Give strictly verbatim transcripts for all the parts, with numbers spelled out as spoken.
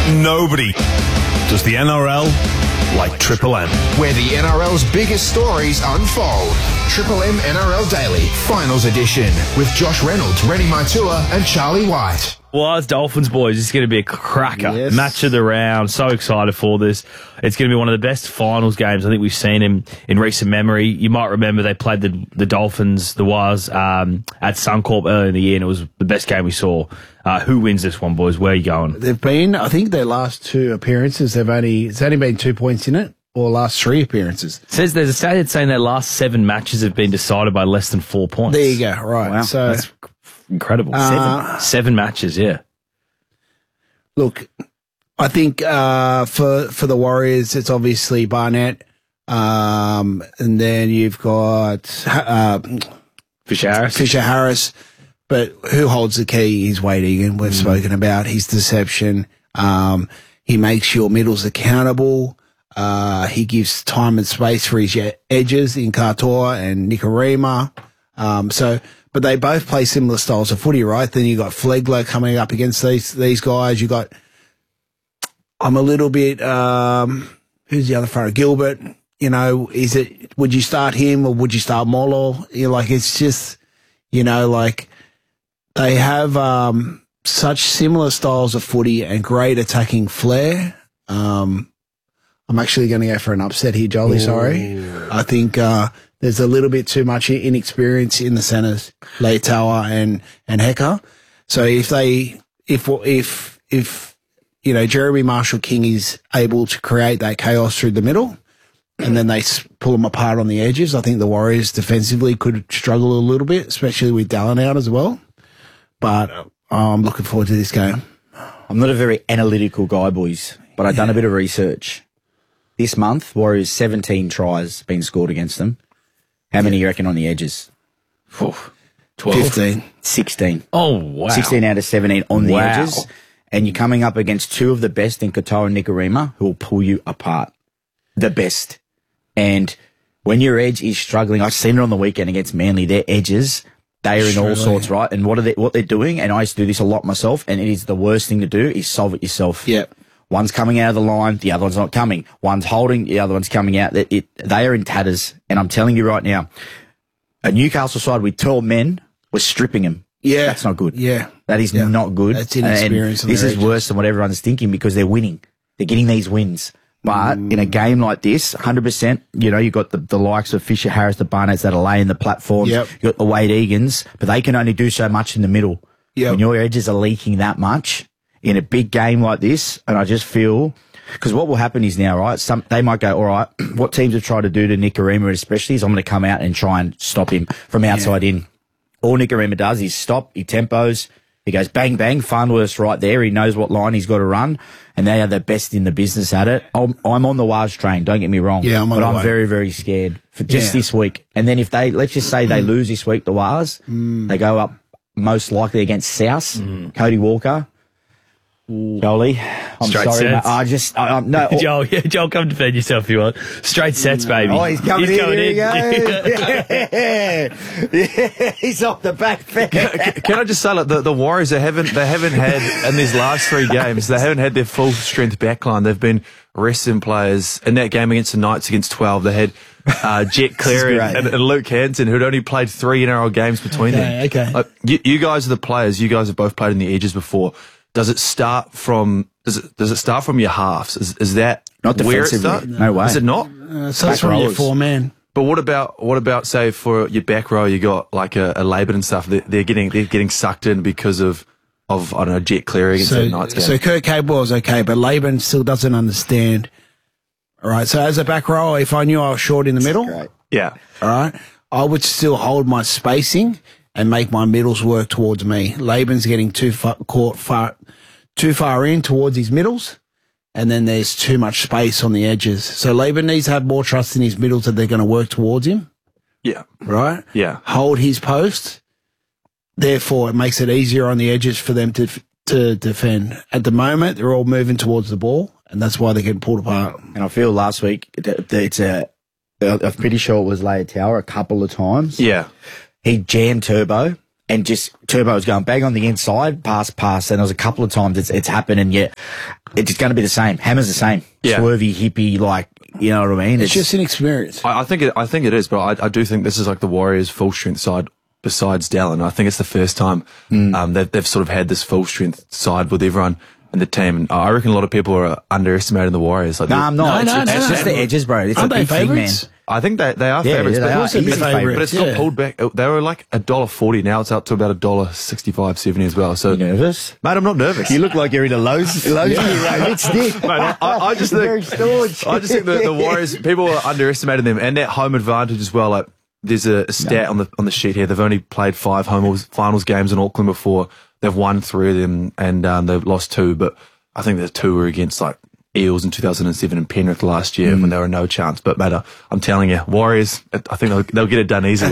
Nobody does the N R L like Triple M. Where the N R L's biggest stories unfold. Triple M N R L Daily, Finals Edition, with Josh Reynolds, Rennie Maitua and Charlie White. Well, as Dolphins boys, it's going to be a cracker. Yes. Match of the round. So excited for this. It's going to be one of the best finals games I think we've seen in, in recent memory. You might remember they played the the Dolphins, the Wires, um, at Suncorp earlier in the year, and it was the best game we saw. Uh, who wins this one, boys? Where are you going? They've been, I think their last two appearances, they've only, it's only been two points in it, or last three appearances. It says there's a stat saying their last seven matches have been decided by less than four points. There you go, right. Wow, So, that's incredible. Uh, seven, seven matches, yeah. Look, I think uh, for for the Warriors, it's obviously Barnett, um, and then you've got uh, Fisher Harris. Fisher Harris, but who holds the key? He's waiting, and we've mm. spoken about his deception. Um, he makes your middles accountable. Uh, he gives time and space for his edges in Katoa and Nikorima. Um, so. But they both play similar styles of footy, right? Then you got Flegler coming up against these these guys. You got, I'm a little bit, um, who's the other front? Gilbert. You know, is it, would you start him or would you start Molo? You're like, it's just, you know, like they have um, such similar styles of footy and great attacking flair. Um, I'm actually going to go for an upset here, Jolly. Ooh. Sorry. I think, uh, there's a little bit too much inexperience in the centres, Leitaua and, and Hecker. So if they, if, if, if, you know, Jeremy Marshall King is able to create that chaos through the middle and then they pull them apart on the edges, I think the Warriors defensively could struggle a little bit, especially with Dallin out as well. But uh, I'm looking forward to this game. I'm not a very analytical guy, boys, but I've yeah. done a bit of research. This month, Warriors seventeen tries been scored against them. How many you reckon on the edges? twelve. fifteen. sixteen. Oh, wow. sixteen out of seventeen on the wow. edges. And you're coming up against two of the best in Katoa and Nikorima who will pull you apart. The best. And when your edge is struggling, I've seen it on the weekend against Manly, their edges, they are in all sorts, right? And what are they, what they're doing, and I used to do this a lot myself, and it is the worst thing to do, is solve it yourself. Yep. One's coming out of the line, the other one's not coming. One's holding, the other one's coming out. It, it, they are in tatters. And I'm telling you right now, a Newcastle side with twelve men was stripping them. Yeah. That's not good. Yeah. That is yeah. not good. That's inexperience. And this is worse than what everyone's thinking because they're winning. They're getting these wins. But mm. in a game like this, one hundred percent, you know, you've got the, the likes of Fisher Harris, the Barnetts that are laying the platforms. Yep. You've got the Wade Egans, but they can only do so much in the middle. Yep. When your edges are leaking that much in a big game like this, and I just feel... Because what will happen is now, right, some they might go, all right, what teams have tried to do to Nikorima especially is I'm going to come out and try and stop him from outside yeah. in. All Nikorima does is stop, he tempos, he goes bang, bang, Farnworth's right there, he knows what line he's got to run, and they are the best in the business at it. I'm, I'm on the Waz train, don't get me wrong. Yeah, I'm on But the I'm way. very, very scared for just yeah. this week. And then if they, let's just say they lose this week, the Waz, mm. they go up most likely against South, mm. Cody Walker. Jolie, I'm Straight sorry, sets. mate. I just, I, I'm, no. Joel, yeah, Joel, come defend yourself if you want. Straight sets, baby. Oh, he's coming he's in. Coming Here in. he goes. yeah. yeah, he's off the back fence. Can, can I just say, like, the, the Warriors, they haven't, they haven't had, in these last three games, they haven't had their full strength backline. They've been resting players. In that game against the Knights against twelve, they had uh, Jet Cleary and, and Luke Hanson, who'd only played three N R L games between okay, them. Okay, like, you, you guys are the players. You guys have both played in the edges before. Does it start from does it does it start from your halves? Is is that not where it defensively? starts? No way. Is it not? Uh, so it's from your four man. But what about what about say for your back row? You got like a, a Laban and stuff. They're, they're getting they're getting sucked in because of of I don't know Jet Cleary against So, the Knights game. so Kurt Cabwell's okay, but Laban still doesn't understand. All right. So as a back row, if I knew I was short in the middle, Great. Yeah. all right, I would still hold my spacing and make my middles work towards me. Laban's getting too far, caught far, too far in towards his middles, and then there's too much space on the edges. So Laban needs to have more trust in his middles that they're going to work towards him. Yeah. Right? Yeah. Hold his post. Therefore, it makes it easier on the edges for them to to defend. At the moment, they're all moving towards the ball, and that's why they're getting pulled apart. And I feel last week, it's a, I'm pretty sure it was Leia Tower a couple of times. Yeah. He jammed Turbo and just Turbo was going bang on the inside, pass, pass, and there was a couple of times it's it's happened, and yet it's going to be the same. Hammer's the same. Yeah. Swervy, hippie, like, you know what I mean? It's just an experience. I, I think it, I think it is, but I, I do think this is like the Warriors' full strength side besides Dallin. I think it's the first time Mm. um, they've, they've sort of had this full strength side with everyone in the team. And I reckon a lot of people are underestimating the Warriors. Like No, they're- I'm not. No, it's no, it's no, just no. the edges, bro. It's Aren't a they big thing, man. favourites? I think they, they are Yeah, favourites, yeah, but, they are. also Easy big favourites. favourites. but it's got Yeah. pulled back. They were like a dollar forty. Now it's up to about a dollar sixty-five, seventy as well. So, You nervous? mate, I'm not nervous. You look like you're in a Lowe's. Lowe's yeah. It's Nick. Mate, I, I just think Very staunch. I just think that the Warriors, people are underestimating them, and that home advantage as well. Like, there's a, a stat on the on the sheet here. They've only played five home finals games in Auckland before. They've won three of them, and um, they've lost two. But I think the two were against like Eels in two thousand seven and Penrith last year when there were no chance. But mate, I'm telling you, Warriors, I think they'll, they'll get it done easily.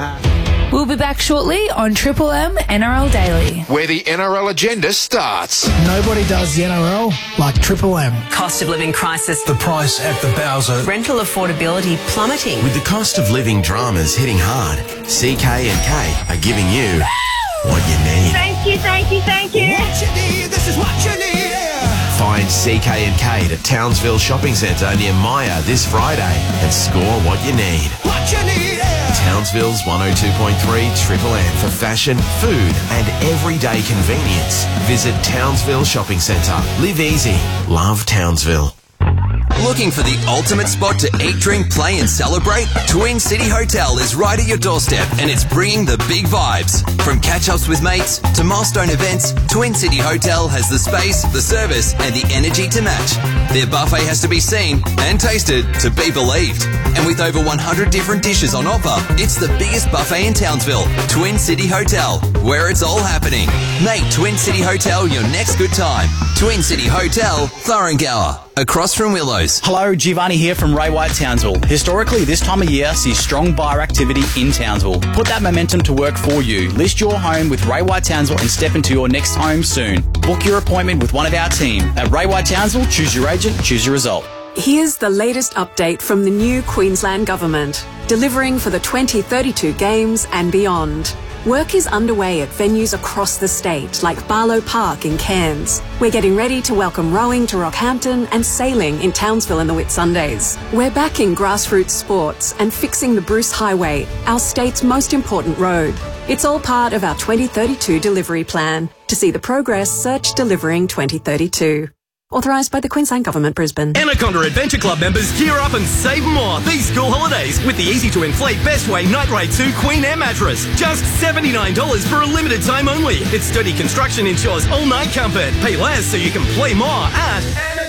We'll be back shortly on Triple M N R L Daily. Where the N R L agenda starts. Nobody does the N R L like Triple M. Cost of living crisis, The price at the Bowser. rental affordability plummeting. With the cost of living dramas hitting hard, C K and K are giving you what you need. Thank you, thank you, thank you. What you need, this is what you need. Find C K and K at Townsville Shopping Centre near Maya this Friday and score what you need. What you need. Townsville's one oh two point three Triple M for fashion, food and everyday convenience. Visit Townsville Shopping Centre. Live easy. Love Townsville. Looking for the ultimate spot to eat, drink, play and celebrate? Twin City Hotel is right at your doorstep and it's bringing the big vibes. From catch-ups with mates to milestone events, Twin City Hotel has the space, the service and the energy to match. Their buffet has to be seen and tasted to be believed. And with over one hundred different dishes on offer, it's the biggest buffet in Townsville. Twin City Hotel, where it's all happening. Make Twin City Hotel your next good time. Twin City Hotel, Thurrangower, across from Willows. Hello, Giovanni here from Ray White Townsville. Historically, this time of year sees strong buyer activity in Townsville. Put that momentum to work for you. List your home with Ray White Townsville and step into your next home soon. Book your appointment with one of our team. At Ray White Townsville, choose your agent, choose your result. Here's the latest update from the new Queensland Government, delivering for the twenty thirty-two Games and beyond. Work is underway at venues across the state, like Barlow Park in Cairns. We're getting ready to welcome rowing to Rockhampton and sailing in Townsville in the Whitsundays. We're backing grassroots sports and fixing the Bruce Highway, our state's most important road. It's all part of our twenty thirty-two delivery plan. To see the progress, search Delivering twenty thirty-two. Authorised by the Queensland Government, Brisbane. Anaconda Adventure Club members gear up and save more these school holidays with the easy-to-inflate Best Way Night Raid two Queen Air Mattress. Just seventy-nine dollars for a limited time only. Its sturdy construction ensures all-night comfort. Pay less so you can play more at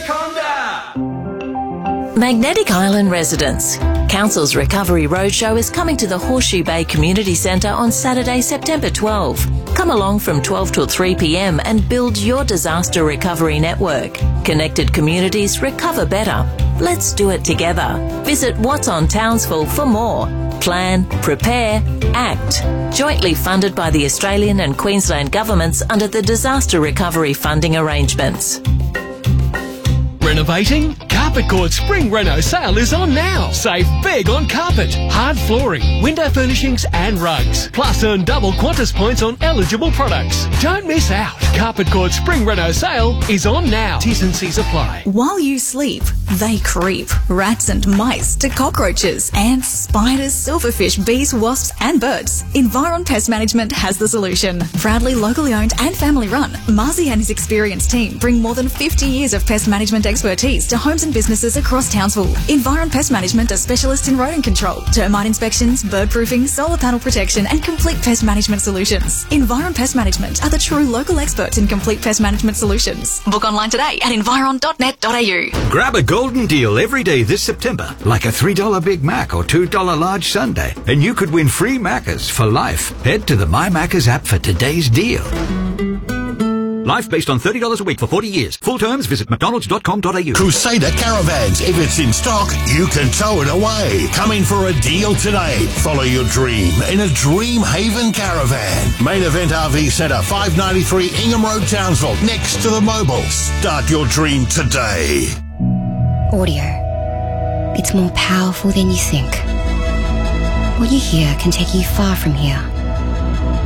Anaconda. Magnetic Island residents. Council's Recovery Roadshow is coming to the Horseshoe Bay Community Centre on Saturday, September twelfth. Come along from twelve till three p m and build your disaster recovery network. Connected communities recover better. Let's do it together. Visit What's on Townsville for more. Plan, prepare, act. Jointly funded by the Australian and Queensland governments under the Disaster Recovery Funding Arrangements. Renovating? Carpet Court Spring Reno sale is on now. Save big on carpet, hard flooring, window furnishings and rugs. Plus earn double Qantas points on eligible products. Don't miss out. Carpet Court Spring Reno sale is on now. T's and C's apply. While you sleep, they creep. Rats and mice to cockroaches, ants, spiders, silverfish, bees, wasps and birds. Environ Pest Management has the solution. Proudly locally owned and family run, Marzi and his experienced team bring more than fifty years of pest management expertise to homes and businesses across Townsville. Environ Pest Management are specialists in rodent control, termite inspections, bird proofing, solar panel protection and complete pest management solutions. Environ Pest Management are the true local experts in complete pest management solutions. Book online today at environ dot net dot a u. Grab a golden deal every day this September, like a three dollar Big Mac or two dollar large sundae, and you could win free Maccas for life. Head to the My Maccas app for today's deal. Life based on thirty dollars a week for forty years. Full terms, visit mcdonalds dot com dot a u. Crusader Caravans. If it's in stock, you can tow it away. Come in for a deal today. Follow your dream in a Dream Haven caravan. Main Event R V Centre, five ninety-three Ingham Road, Townsville, next to the Mobile. Start your dream today. Audio. It's more powerful than you think. What you hear can take you far from here.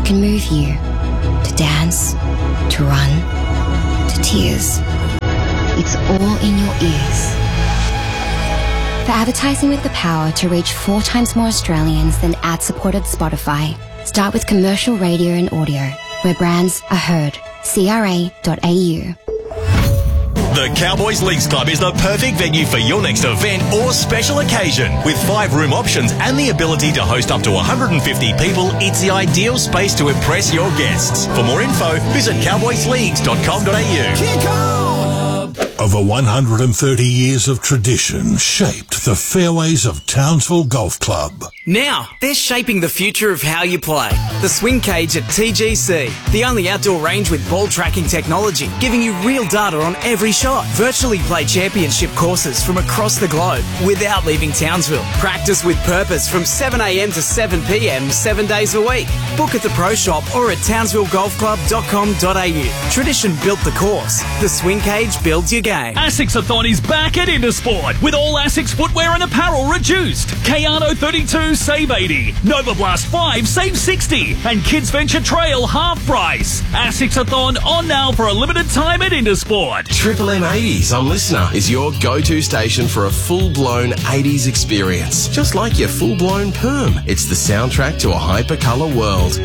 can move you to dance, to run, to tears. It's all in your ears. For advertising with the power to reach four times more Australians than ad-supported Spotify, start with commercial radio and audio, where brands are heard. C R A dot A U. The Cowboys Leagues Club is the perfect venue for your next event or special occasion. With five room options and the ability to host up to one hundred fifty people, it's the ideal space to impress your guests. For more info, visit cowboys leagues dot com dot a u. Over one hundred thirty years of tradition shaped the fairways of Townsville Golf Club. Now, they're shaping the future of how you play. The Swing Cage at T G C, the only outdoor range with ball tracking technology, giving you real data on every shot. Virtually play championship courses from across the globe without leaving Townsville. Practice with purpose from seven a m to seven p m seven days a week. Book at the Pro Shop or at townsville golf club dot com dot a u. Tradition built the course. The Swing Cage builds your game. ASICS-a-thon is back at Intersport with all ASICS footwear and apparel reduced. Kayano thirty-two, save eighty. Nova Blast five, save sixty. And Kids Venture Trail, half price. ASICS-a-thon on now for a limited time at Intersport. Triple M eighties on Listener is your go-to station for a full-blown eighties experience. Just like your full-blown perm. It's the soundtrack to a hyper-colour world.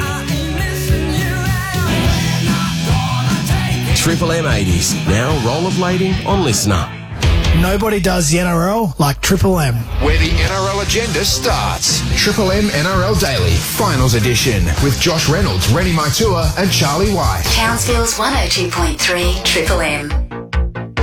Triple M eighties, now rollerblading on Listener. Nobody does the N R L like Triple M. Where the N R L agenda starts. Triple M N R L Daily, Finals Edition, with Josh Reynolds, Rennie Maitua and Charlie White. Townsville's one oh two point three Triple M.